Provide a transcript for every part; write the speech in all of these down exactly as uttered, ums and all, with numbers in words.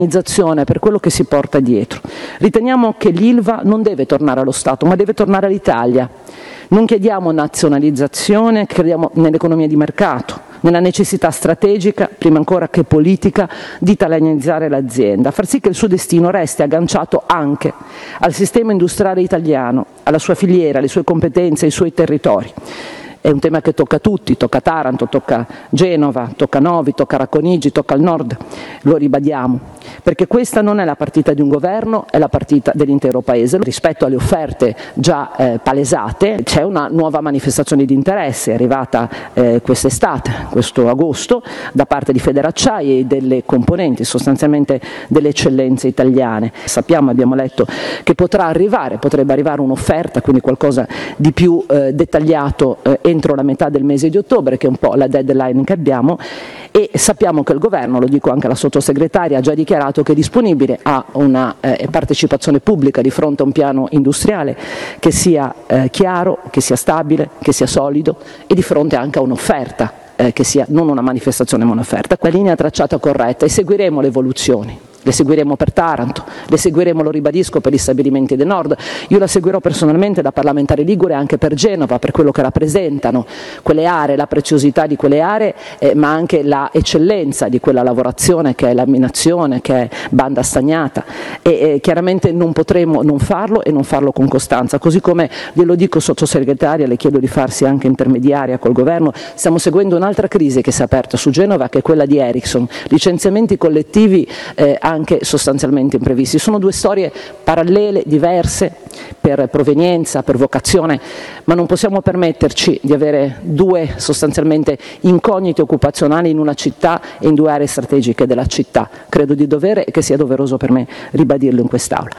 per quello che si porta dietro. Riteniamo che l'Ilva non deve tornare allo Stato, ma deve tornare all'Italia. Non chiediamo nazionalizzazione, crediamo nell'economia di mercato, nella necessità strategica, prima ancora che politica, di italianizzare l'azienda, far sì che il suo destino resti agganciato anche al sistema industriale italiano, alla sua filiera, alle sue competenze, ai suoi territori. È un tema che tocca tutti, tocca Taranto, tocca Genova, tocca Novi, tocca Racconigi, tocca il nord, lo ribadiamo, perché questa non è la partita di un governo, è la partita dell'intero Paese. Rispetto alle offerte già eh, palesate c'è una nuova manifestazione di interesse, è arrivata eh, quest'estate, questo agosto, da parte di Federacciai e delle componenti sostanzialmente delle eccellenze italiane. Sappiamo, abbiamo letto, che potrà arrivare, potrebbe arrivare un'offerta, quindi qualcosa di più eh, dettagliato eh, entro la metà del mese di ottobre, che è un po' la deadline che abbiamo, e sappiamo che il governo, lo dico anche alla sottosegretaria, ha già dichiarato che è disponibile a una eh, partecipazione pubblica di fronte a un piano industriale che sia eh, chiaro, che sia stabile, che sia solido, e di fronte anche a un'offerta eh, che sia non una manifestazione ma un'offerta. La linea tracciata corretta, e seguiremo le evoluzioni. Le seguiremo per Taranto, le seguiremo, lo ribadisco, per gli stabilimenti del nord. Io la seguirò personalmente da parlamentare ligure anche per Genova, per quello che rappresentano quelle aree, la preziosità di quelle aree, eh, ma anche la eccellenza di quella lavorazione che è laminazione, che è banda stagnata, e eh, chiaramente non potremo non farlo e non farlo con costanza. Così come glielo dico, sottosegretaria, le chiedo di farsi anche intermediaria col governo, stiamo seguendo un'altra crisi che si è aperta su Genova, che è quella di Ericsson, licenziamenti collettivi eh, anche sostanzialmente imprevisti. Sono due storie parallele, diverse per provenienza, per vocazione, ma non possiamo permetterci di avere due sostanzialmente incognite occupazionali in una città e in due aree strategiche della città. Credo di dovere e che sia doveroso per me ribadirlo in quest'Aula.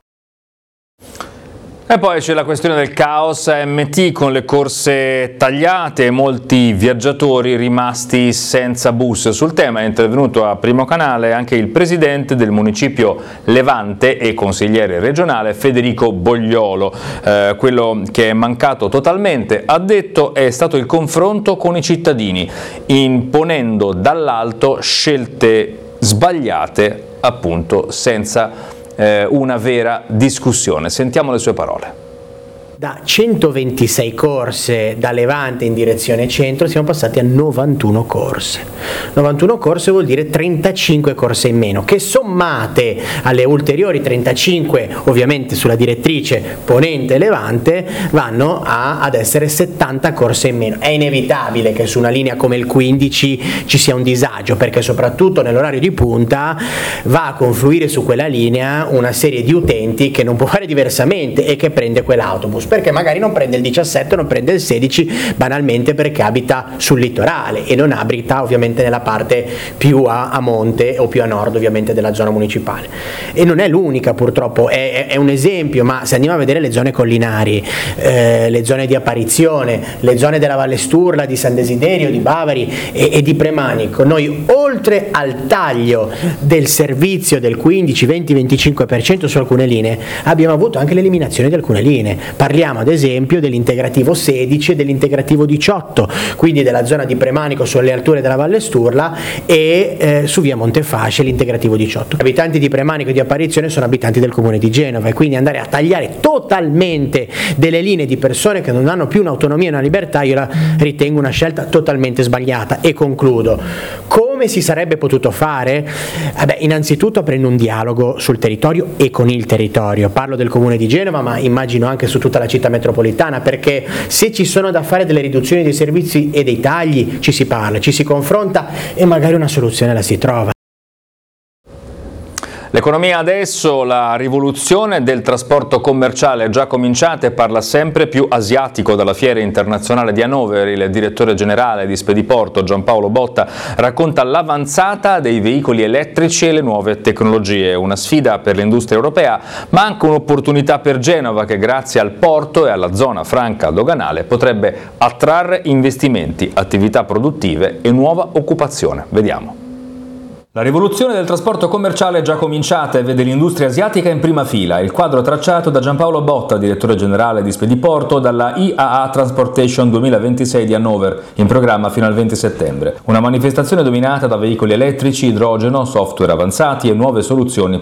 E poi c'è la questione del caos A M T con le corse tagliate e molti viaggiatori rimasti senza bus. Sul tema è intervenuto a Primo Canale anche il presidente del municipio Levante e consigliere regionale Federico Bogliolo. Eh, quello che è mancato totalmente, ha detto, è stato il confronto con i cittadini, imponendo dall'alto scelte sbagliate, appunto, senza Eh, una vera discussione. Sentiamo le sue parole. Da centoventisei corse da Levante in direzione centro siamo passati a novantuno corse. novantuno corse vuol dire trentacinque corse in meno, che sommate alle ulteriori trentacinque, ovviamente sulla direttrice Ponente Levante, vanno a, ad essere settanta corse in meno. È inevitabile che su una linea come il quindici ci sia un disagio, perché soprattutto nell'orario di punta va a confluire su quella linea una serie di utenti che non può fare diversamente e che prende quell'autobus, perché magari non prende il diciassette, non prende il sedici, banalmente perché abita sul litorale e non abita ovviamente nella parte più a, a monte o più a nord ovviamente della zona municipale. E non è l'unica, purtroppo, è, è un esempio, ma se andiamo a vedere le zone collinari, eh, le zone di Apparizione, le zone della Valle Sturla, di San Desiderio, di Bavari e, e di Premanico, noi oltre al taglio del servizio del quindici, venti, venticinque per cento su alcune linee, abbiamo avuto anche l'eliminazione di alcune linee. Parliamo ad esempio dell'integrativo sedici e dell'integrativo diciotto, quindi della zona di Premanico sulle alture della Valle Sturla e eh, su via Montefasce l'integrativo diciotto. Gli abitanti di Premanico e di Apparizione sono abitanti del comune di Genova, e quindi andare a tagliare totalmente delle linee di persone che non hanno più un'autonomia e una libertà, io la ritengo una scelta totalmente sbagliata. E concludo. Come si sarebbe potuto fare? Eh beh, innanzitutto aprendo un dialogo sul territorio e con il territorio. Parlo del comune di Genova, ma immagino anche su tutta la città metropolitana, perché se ci sono da fare delle riduzioni dei servizi e dei tagli, ci si parla, ci si confronta e magari una soluzione la si trova. L'economia adesso, la rivoluzione del trasporto commerciale è già cominciata e parla sempre più asiatico. Dalla Fiera Internazionale di Hannover il direttore generale di Spediporto Giampaolo Botta racconta l'avanzata dei veicoli elettrici e le nuove tecnologie, una sfida per l'industria europea ma anche un'opportunità per Genova, che grazie al porto e alla zona franca doganale potrebbe attrarre investimenti, attività produttive e nuova occupazione. Vediamo. La rivoluzione del trasporto commerciale è già cominciata e vede l'industria asiatica in prima fila. Il quadro tracciato da Giampaolo Botta, direttore generale di Spediporto, dalla I A A Transportation duemilaventisei di Hannover, in programma fino al venti settembre. Una manifestazione dominata da veicoli elettrici, idrogeno, software avanzati e nuove soluzioni